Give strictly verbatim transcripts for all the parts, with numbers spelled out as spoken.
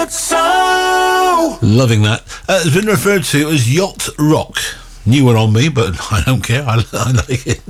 thought so. Loving that. Uh, it's been referred to as yacht rock. New one on me, but I don't care. I, I like it.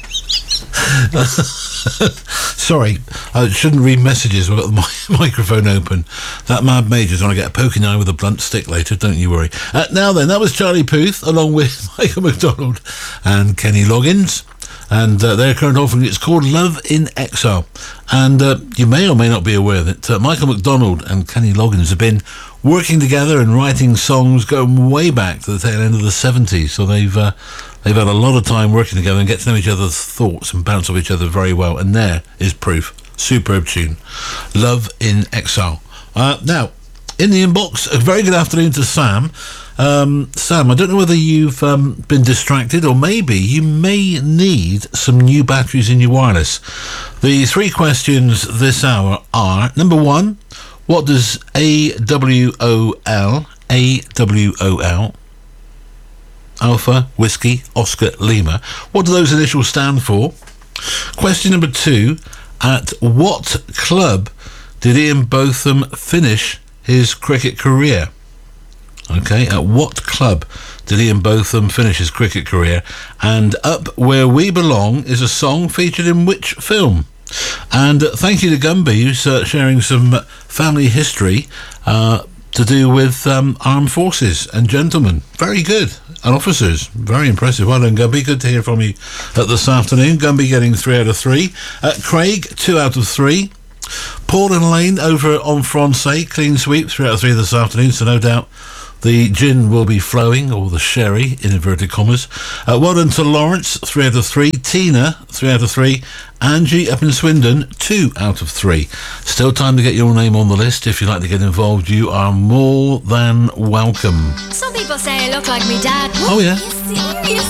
Sorry, I shouldn't read messages. I've got the mi- microphone open. That mad major's going to get a poking eye with a blunt stick later, don't you worry. Uh, now then, that was Charlie Puth along with Michael McDonald and Kenny Loggins. And uh, their current offering, it's called Love in Exile. And uh, you may or may not be aware that uh, Michael McDonald and Kenny Loggins have been working together and writing songs going way back to the tail end of the seventies. So they've uh, they've had a lot of time working together and get to know each other's thoughts and bounce off each other very well. And there is proof. Superb tune. Love in Exile. Uh, now, in the inbox, a very good afternoon to Sam. Um, Sam, I don't know whether you've um, been distracted or maybe you may need some new batteries in your wireless. The three questions this hour are, number one, what does A W O L, A W O L, Alpha, Whiskey, Oscar, Lima, what do those initials stand for? Question number two, at what club did Ian Botham finish his cricket career? Okay, at what club did Ian Botham finish his cricket career? And Up Where We Belong is a song featured in which film? And uh, thank you to Gumby, who's uh, sharing some family history uh, to do with um, armed forces and gentlemen. Very good. And officers. Very impressive. Well done, Gumby. Good to hear from you uh, this afternoon. Gumby getting three out of three. Uh, Craig, two out of three. Paul and Lane over on Francais, clean sweep, three out of three this afternoon, so no doubt the gin will be flowing, or the sherry, in inverted commas. Uh, well done to Lawrence, three out of three. Tina, three out of three. Angie up in Swindon, two out of three. Still time to get your name on the list. If you'd like to get involved, you are more than welcome. Some people say I look like me dad. What? Oh, yeah. Are you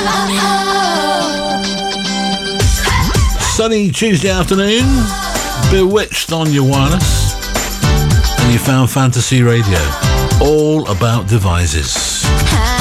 serious? Sunny Tuesday afternoon. Bewitched on your wireless. And you found Fantasy Radio. All about devices.